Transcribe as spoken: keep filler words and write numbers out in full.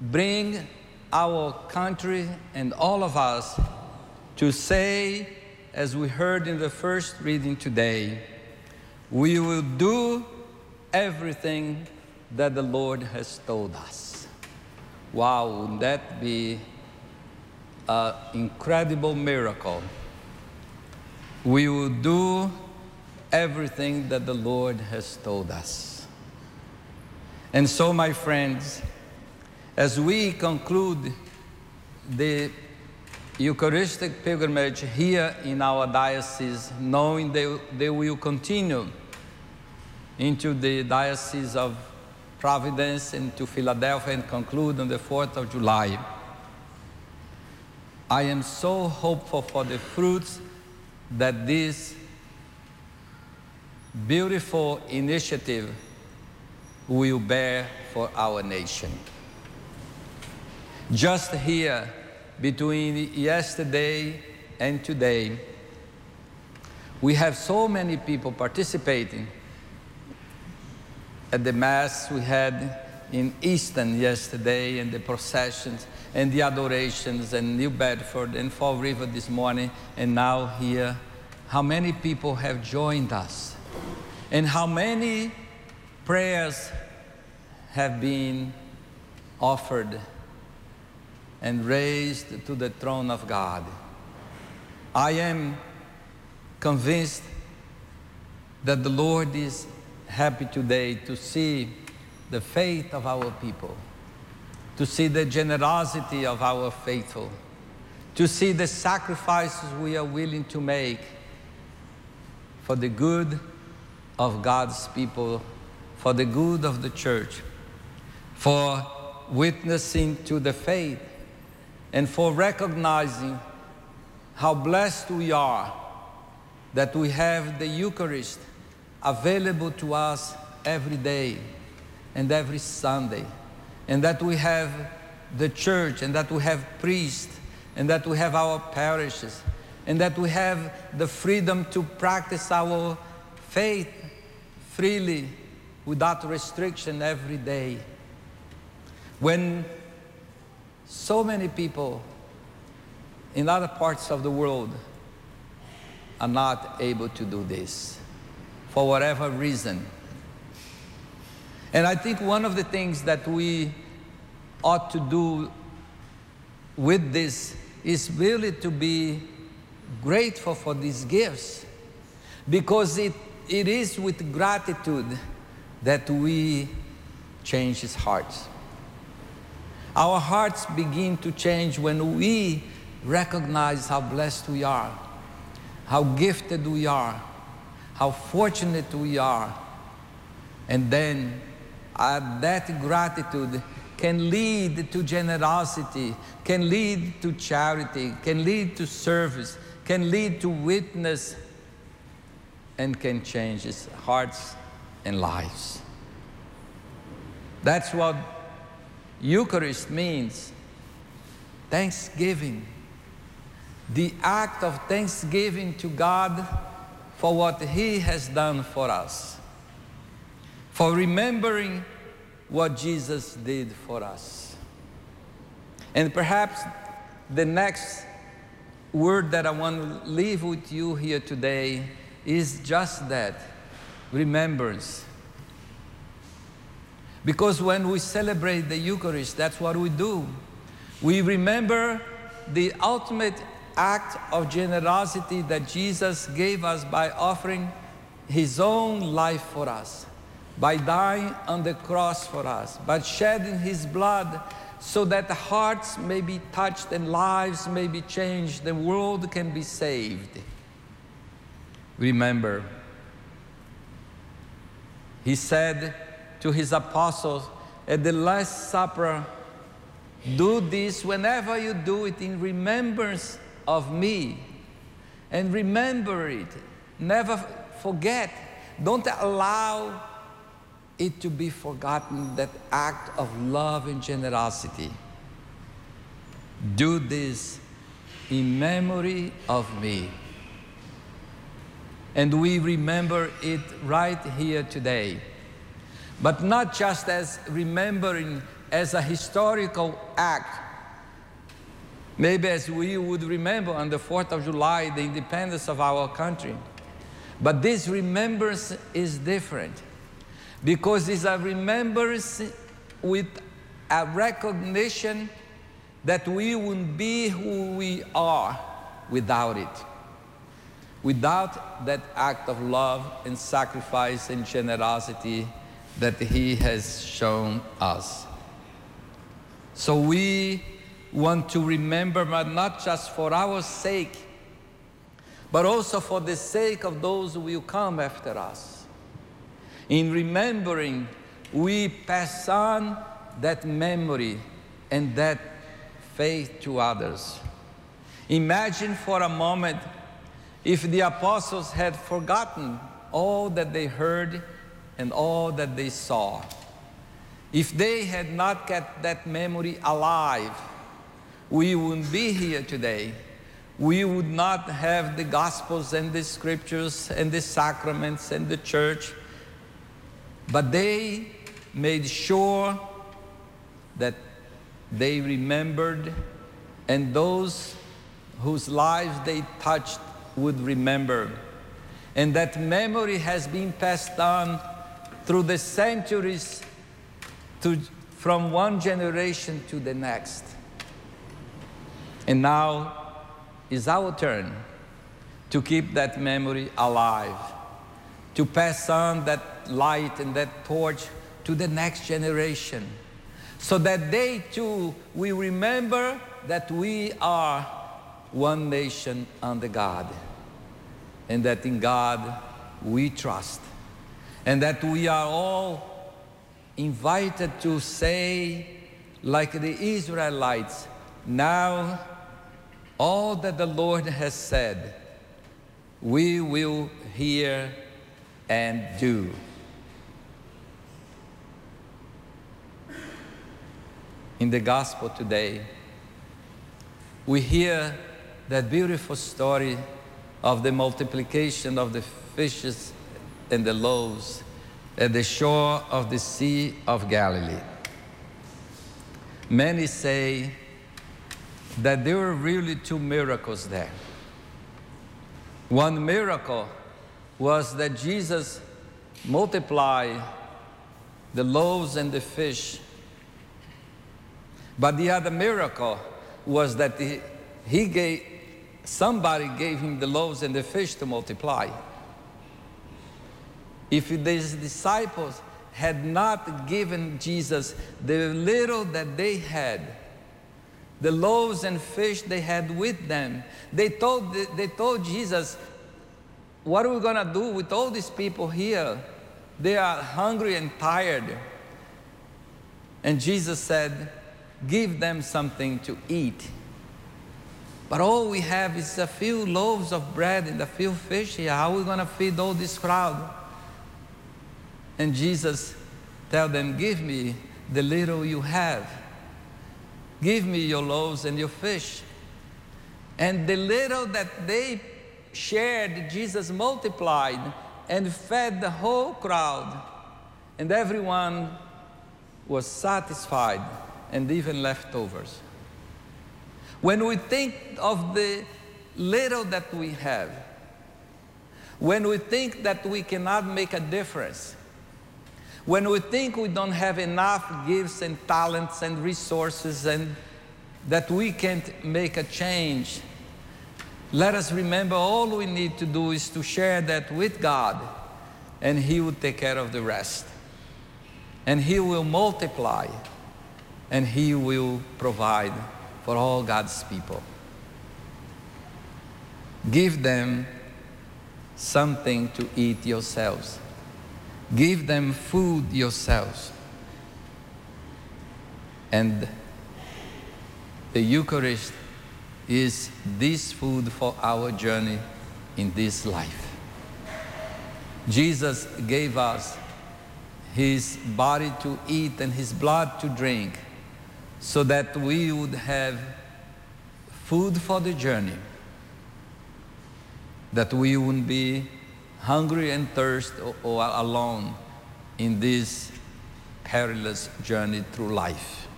bring our country and all of us to say, as we heard in the first reading today, we will do everything that the Lord has told us. Wow, would that be an incredible miracle? We will do everything that the Lord has told us. And so, my friends, as we conclude the Eucharistic pilgrimage here in our diocese, knowing they, they will continue into the Diocese of Providence and to Philadelphia and conclude on the fourth of July, I am so hopeful for the fruits that this beautiful initiative will bear for our nation. Just here, between yesterday and today, we have so many people participating. At the Mass we had in Easton yesterday, and the processions and the adorations, and New Bedford and Fall River this morning, and now here. How many people have joined us, and how many prayers have been offered and raised to the throne of God. I am convinced that the Lord is happy today to see the faith of our people, to see the generosity of our faithful, to see the sacrifices we are willing to make for the good of God's people, for the good of the church, for witnessing to the faith, and for recognizing how blessed we are that we have the Eucharist available to us every day and every Sunday, and that we have the church, and that we have priests, and that we have our parishes, and that we have the freedom to practice our faith freely without restriction every day. When so many people in other parts of the world are not able to do this for whatever reason. And I think one of the things that we ought to do with this is really to be grateful for these gifts, because it, it is with gratitude that we change His hearts. Our hearts begin to change when we recognize how blessed we are, how gifted we are, how fortunate we are. And then uh, that gratitude can lead to generosity, can lead to charity, can lead to service, can lead to witness, and can change his hearts and lives. That's what Eucharist means. Thanksgiving. The act of thanksgiving to God for what He has done for us. For remembering what Jesus did for us. And perhaps the next word that I want to leave with you here today is just that, remembrance. Because when we celebrate the Eucharist, that's what we do. We remember the ultimate act of generosity that Jesus gave us by offering His own life for us, by dying on the cross for us, by shedding His blood so that hearts may be touched and lives may be changed, the world can be saved. Remember, He said to His apostles at the Last Supper, do this whenever you do it in remembrance of me. And remember it. Never forget. Don't allow it to be forgotten, that act of love and generosity. Do this in memory of me. And we remember it right here today. But not just as remembering as a historical act. Maybe as we would remember on the fourth of July, the independence of our country. But this remembrance is different because it's a remembrance with a recognition that we wouldn't be who we are without it. Without that act of love and sacrifice and generosity that He has shown us. So we want to remember, but not just for our sake, but also for the sake of those who will come after us. In remembering, we pass on that memory and that faith to others. Imagine for a moment if the apostles had forgotten all that they heard and all that they saw. If they had not kept that memory alive, we wouldn't be here today. We would not have the Gospels and the Scriptures and the sacraments and the church. But they made sure that they remembered, and those whose lives they touched would remember. And that memory has been passed on through the centuries to, from one generation to the next. And now is our turn to keep that memory alive, to pass on that light and that torch to the next generation, so that they too will remember that we are one nation under God, and that in God we trust, and that we are all invited to say, like the Israelites, now all that the Lord has said, we will hear and do. In the gospel today, we hear that beautiful story of the multiplication of the fishes and the loaves at the shore of the Sea of Galilee. Many say that there were really two miracles there. One miracle was that Jesus multiplied the loaves and the fish. But the other miracle was that he, he gave, somebody gave him the loaves and the fish to multiply. If these disciples had not given Jesus the little that they had, the loaves and fish they had with them, they told, they told Jesus, what are we going to do with all these people here? They are hungry and tired. And Jesus said, give them something to eat. But all we have is a few loaves of bread and a few fish here. How are we going to feed all this crowd? And Jesus told them, give me the little you have. Give me your loaves and your fish. And the little that they shared, Jesus multiplied and fed the whole crowd. And everyone was satisfied, and even leftovers. When we think of the little that we have, when we think that we cannot make a difference, when we think we don't have enough gifts and talents and resources and that we can't make a change, let us remember all we need to do is to share that with God, and He will take care of the rest. And He will multiply, and He will provide for all God's people. Give them something to eat yourselves. Give them food yourselves. And the Eucharist is this food for our journey in this life. Jesus gave us His body to eat and His blood to drink, so that we would have food for the journey, that we wouldn't be hungry and thirst or, or alone in this perilous journey through life.